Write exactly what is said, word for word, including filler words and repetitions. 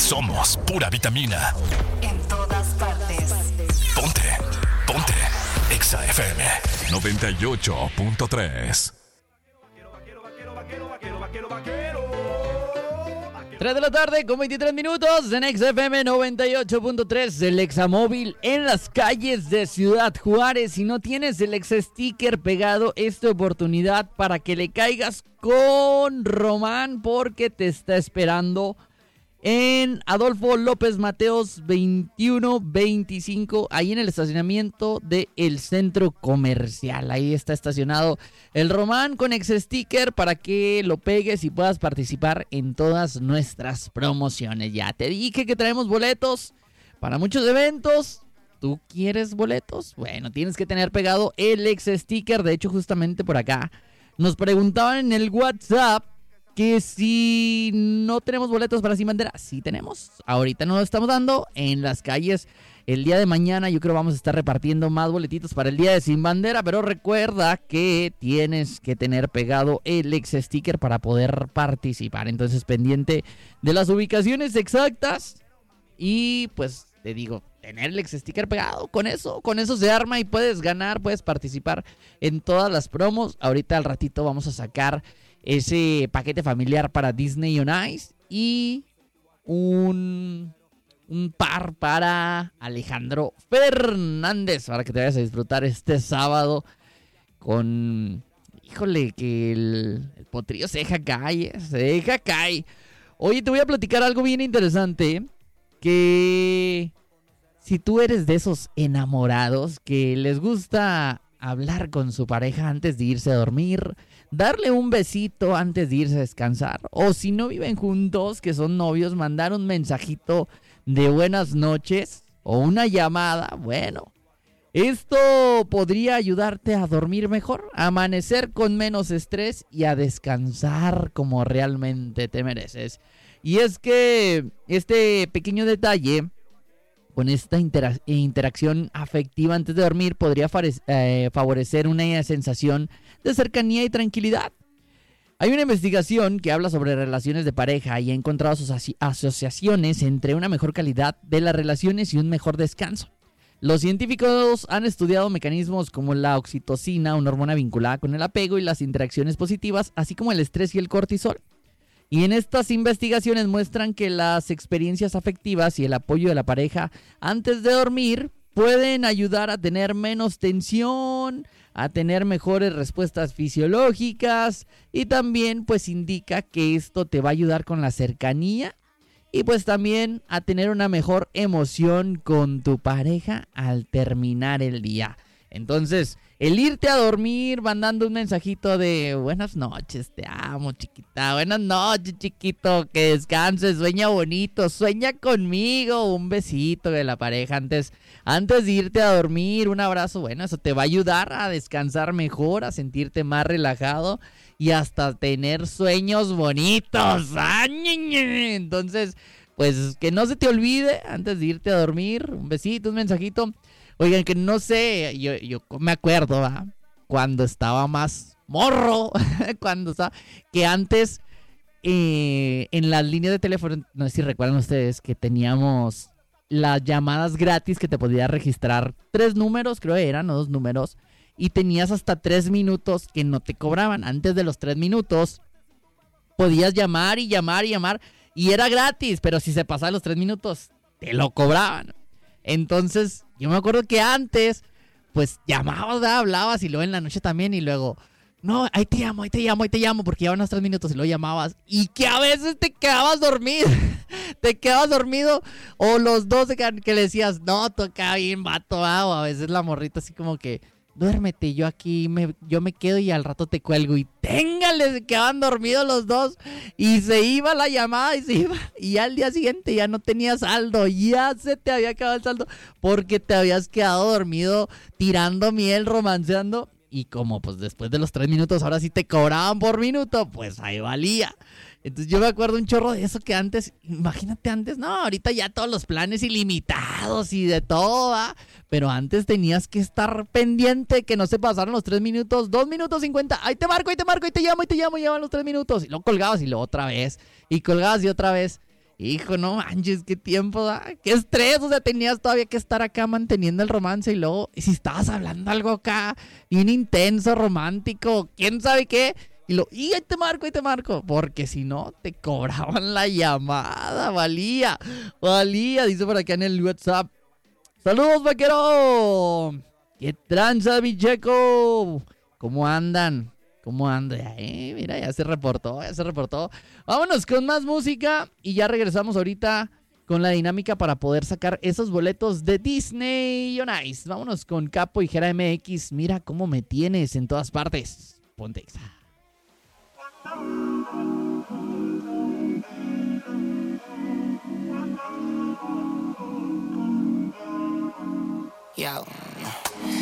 Somos pura vitamina. En todas partes. Ponte, ponte. Exa F M noventa y ocho punto tres. tres de la tarde con veintitrés minutos en Exa F M noventa y ocho punto tres, el Examóvil en las calles de Ciudad Juárez. Si no tienes el Exa Sticker pegado, es tu oportunidad para que le caigas con Román, porque te está esperando en Adolfo López Mateos veintiuno veinticinco, ahí en el estacionamiento del centro comercial. Ahí está estacionado el Román con Exa Sticker para que lo pegues y puedas participar en todas nuestras promociones. Ya te dije que traemos boletos para muchos eventos. ¿Tú quieres boletos? Bueno, tienes que tener pegado el Exa Sticker. De hecho, justamente por acá nos preguntaban en el WhatsApp que si no tenemos boletos para Sin Bandera. Sí tenemos, ahorita no lo estamos dando en las calles. El día de mañana yo creo vamos a estar repartiendo más boletitos para el día de Sin Bandera, pero recuerda que tienes que tener pegado el Exa Sticker para poder participar. Entonces, pendiente de las ubicaciones exactas y pues te digo, tener el Exa Sticker pegado, con eso, con eso se arma y puedes ganar, puedes participar en todas las promos. Ahorita al ratito vamos a sacar ese paquete familiar para Disney on Ice y un, un par para Alejandro Fernández para que te vayas a disfrutar este sábado con... Híjole, que el, el potrillo se deja caer, se deja caer. Oye, te voy a platicar algo bien interesante, que si tú eres de esos enamorados que les gusta hablar con su pareja antes de irse a dormir, darle un besito antes de irse a descansar, o si no viven juntos, que son novios, mandar un mensajito de buenas noches o una llamada, bueno, esto podría ayudarte a dormir mejor, a amanecer con menos estrés y a descansar como realmente te mereces. Y es que este pequeño detalle, con esta intera- interacción afectiva antes de dormir, podría fare- eh, favorecer una sensación de cercanía y tranquilidad. Hay una investigación que habla sobre relaciones de pareja y ha encontrado asoci- asociaciones entre una mejor calidad de las relaciones y un mejor descanso. Los científicos han estudiado mecanismos como la oxitocina, una hormona vinculada con el apego, y las interacciones positivas, así como el estrés y el cortisol. Y en estas investigaciones muestran que las experiencias afectivas y el apoyo de la pareja antes de dormir pueden ayudar a tener menos tensión, a tener mejores respuestas fisiológicas, y también pues indica que esto te va a ayudar con la cercanía y pues también a tener una mejor emoción con tu pareja al terminar el día. Entonces, el irte a dormir mandando un mensajito de buenas noches, te amo, chiquita, buenas noches, chiquito, que descanses, sueña bonito, sueña conmigo, un besito de la pareja antes, antes de irte a dormir, un abrazo, bueno, eso te va a ayudar a descansar mejor, a sentirte más relajado y hasta tener sueños bonitos. Entonces, pues que no se te olvide antes de irte a dormir, un besito, un mensajito. Oigan, que no sé, yo, yo me acuerdo, ¿va? Cuando estaba más morro, cuando estaba, que antes eh, en las líneas de teléfono, no sé si recuerdan ustedes que teníamos las llamadas gratis que te podías registrar tres números, creo que eran, o dos números, y tenías hasta tres minutos que no te cobraban. Antes de los tres minutos podías llamar y llamar y llamar y era gratis, pero si se pasaban los tres minutos te lo cobraban. Entonces, yo me acuerdo que antes, pues llamabas, ¿verdad? Hablabas y luego en la noche también y luego, no, ahí te llamo, ahí te llamo, ahí te llamo, porque llevan unos tres minutos y luego llamabas y que a veces te quedabas dormido, te quedabas dormido o los dos que, que le decías, no, toca bien, vato, ¿verdad? O a veces la morrita así como que, duérmete, yo aquí, me, yo me quedo y al rato te cuelgo y téngale, se quedaban dormidos los dos y se iba la llamada y se iba y ya al día siguiente ya no tenías saldo, ya se te había acabado el saldo porque te habías quedado dormido tirando miel, romanceando, y como pues después de los tres minutos ahora sí te cobraban por minuto, pues ahí valía. Entonces yo me acuerdo un chorro de eso que antes, imagínate antes, no, ahorita ya todos los planes ilimitados y de todo, ¿va? Pero antes tenías que estar pendiente que no se pasaran los tres minutos, dos minutos cincuenta, ahí te marco, ahí te marco, ahí te llamo, ahí te llamo, y llevan los tres minutos, y luego colgabas y luego otra vez, y colgabas y otra vez. Hijo, no manches, qué tiempo, ¿da? Qué estrés, o sea, tenías todavía que estar acá manteniendo el romance y luego, y si estabas hablando algo acá, bien intenso, romántico, quién sabe qué, y lo, y ahí te marco, ahí te marco, porque si no, te cobraban la llamada, valía, valía, dice por acá en el WhatsApp. ¡Saludos, vaquero! ¡Qué tranza, bicheco! ¿Cómo andan? ¿Cómo anda? Eh, mira, ya se reportó, ya se reportó. Vámonos con más música y ya regresamos ahorita con la dinámica para poder sacar esos boletos de Disney on Ice. Vámonos con Capo y Jera M X. Mira cómo me tienes en todas partes. Ponte Exa. Yo.